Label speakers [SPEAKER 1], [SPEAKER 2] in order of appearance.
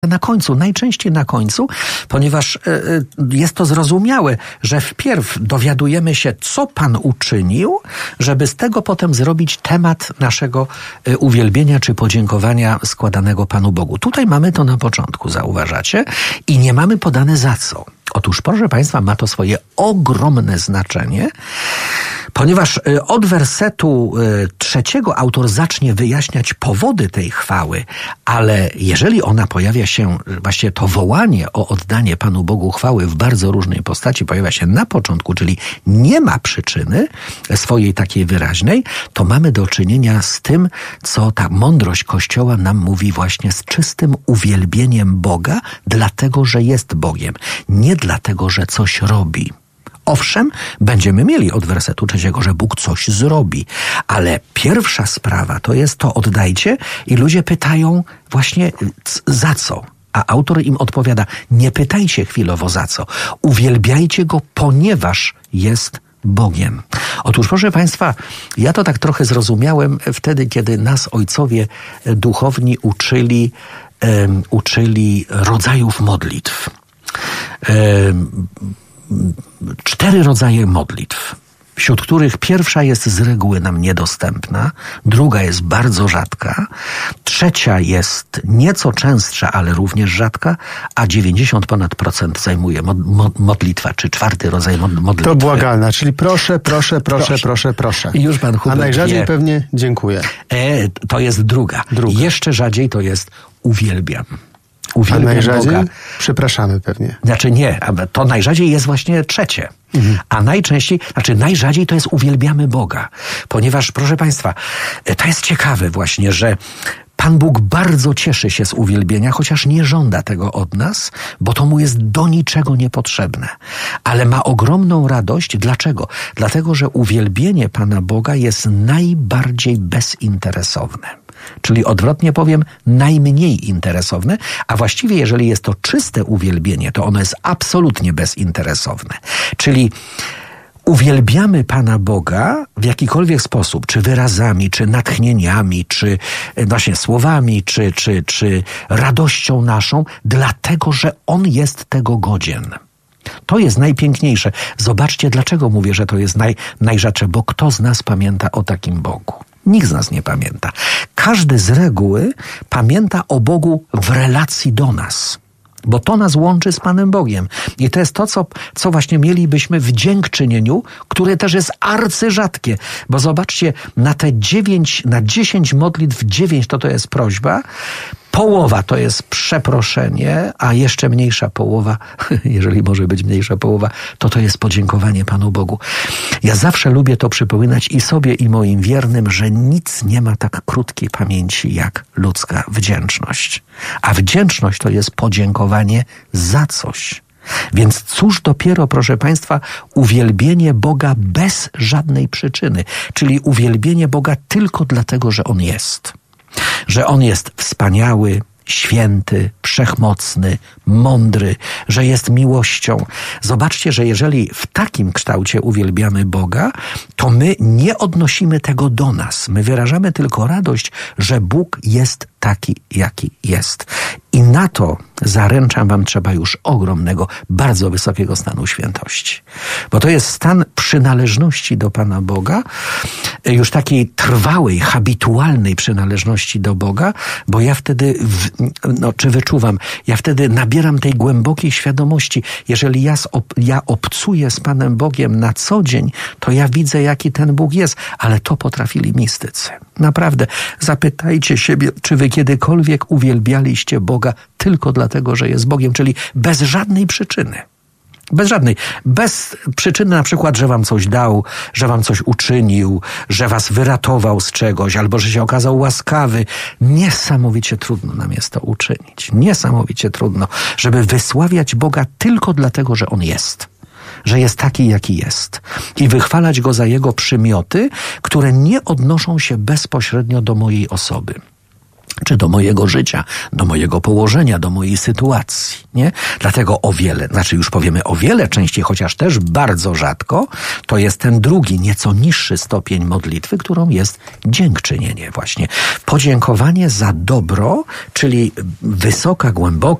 [SPEAKER 1] na końcu, najczęściej na końcu, ponieważ jest to zrozumiałe, że wpierw dowiadujemy się, co Pan uczynił, żeby z tego potem zrobić temat naszego uwielbienia czy podziękowania składanego Panu Bogu. Tutaj mamy to na początku, zauważacie? I nie mamy podane za co. Otóż, proszę Państwa, ma to swoje ogromne znaczenie, ponieważ od wersetu 3 autor zacznie wyjaśniać powody tej chwały, ale jeżeli ona pojawia się, właśnie to wołanie o oddanie Panu Bogu chwały w bardzo różnej postaci pojawia się na początku, czyli nie ma przyczyny swojej takiej wyraźnej, to mamy do czynienia z tym, co ta mądrość Kościoła nam mówi właśnie z czystym uwielbieniem Boga, dlatego, że jest Bogiem, nie dlatego, że coś robi. Owszem, będziemy mieli od wersetu 3, że Bóg coś zrobi, ale pierwsza sprawa to jest to oddajcie i ludzie pytają właśnie za co? A autor im odpowiada, nie pytajcie chwilowo za co, uwielbiajcie Go, ponieważ jest Bogiem. Otóż, proszę Państwa, ja to tak trochę zrozumiałem wtedy, kiedy nas ojcowie duchowni uczyli rodzajów modlitw. 4 rodzaje modlitw, wśród których pierwsza jest z reguły nam niedostępna, druga jest bardzo rzadka, trzecia jest nieco częstsza, ale również rzadka, a 90% zajmuje modlitwa, czy 4 rodzaj modlitwy.
[SPEAKER 2] To błagalna, czyli proszę.
[SPEAKER 1] I już Pan Hubert
[SPEAKER 2] a najrzadziej pewnie dziękuję.
[SPEAKER 1] To jest druga. Jeszcze rzadziej to jest uwielbiam.
[SPEAKER 2] A najrzadziej? Boga. Przepraszamy pewnie.
[SPEAKER 1] Znaczy nie, to najrzadziej jest właśnie trzecie. A najczęściej, najrzadziej to jest uwielbiamy Boga. Ponieważ, proszę Państwa, to jest ciekawe właśnie, że Pan Bóg bardzo cieszy się z uwielbienia, chociaż nie żąda tego od nas, bo to Mu jest do niczego niepotrzebne. Ale ma ogromną radość. Dlaczego? Dlatego, że uwielbienie Pana Boga jest najbardziej bezinteresowne. Czyli odwrotnie powiem, najmniej interesowne, a właściwie jeżeli jest to czyste uwielbienie, to ono jest absolutnie bezinteresowne. Czyli uwielbiamy Pana Boga w jakikolwiek sposób, czy wyrazami, czy natchnieniami, czy właśnie słowami, czy radością naszą, dlatego, że On jest tego godzien. To jest najpiękniejsze. Zobaczcie, dlaczego mówię, że to jest najrzadsze, bo kto z nas pamięta o takim Bogu? Nikt z nas nie pamięta. Każdy z reguły pamięta o Bogu w relacji do nas. Bo to nas łączy z Panem Bogiem. I to jest to, co właśnie mielibyśmy w dziękczynieniu, które też jest arcyrzadkie. Bo zobaczcie, na 10 modlitw 9 to jest prośba, połowa to jest przeproszenie, a jeszcze mniejsza połowa, jeżeli może być mniejsza połowa, to jest podziękowanie Panu Bogu. Ja zawsze lubię to przypominać i sobie, i moim wiernym, że nic nie ma tak krótkiej pamięci jak ludzka wdzięczność. A wdzięczność to jest podziękowanie za coś. Więc cóż dopiero, proszę Państwa, uwielbienie Boga bez żadnej przyczyny, czyli uwielbienie Boga tylko dlatego, że On jest. Że On jest wspaniały, święty, wszechmocny, mądry, że jest miłością. Zobaczcie, że jeżeli w takim kształcie uwielbiamy Boga, to my nie odnosimy tego do nas. My wyrażamy tylko radość, że Bóg jest taki, jaki jest. I na to zaręczam wam trzeba już ogromnego, bardzo wysokiego stanu świętości. Bo to jest stan przynależności do Pana Boga, już takiej trwałej, habitualnej przynależności do Boga, bo ja wtedy, wyczuwam, ja wtedy nabieram tej głębokiej świadomości. Jeżeli ja obcuję z Panem Bogiem na co dzień, to ja widzę, jaki ten Bóg jest, ale to potrafili mistycy. Naprawdę, zapytajcie siebie, czy wy kiedykolwiek uwielbialiście Boga tylko dlatego, że jest Bogiem, czyli bez żadnej przyczyny. Bez żadnej. Bez przyczyny na przykład, że wam coś dał, że wam coś uczynił, że was wyratował z czegoś, albo że się okazał łaskawy. Niesamowicie trudno nam jest to uczynić. Niesamowicie trudno, żeby wysławiać Boga tylko dlatego, że On jest. Że jest taki, jaki jest. I wychwalać Go za Jego przymioty, które nie odnoszą się bezpośrednio do mojej osoby. czy do mojego życia, do mojego położenia, do mojej sytuacji, nie? Dlatego już powiemy o wiele częściej, chociaż też bardzo rzadko, to jest ten drugi, nieco niższy stopień modlitwy, którą jest dziękczynienie właśnie. Podziękowanie za dobro, czyli wysoka, głęboka,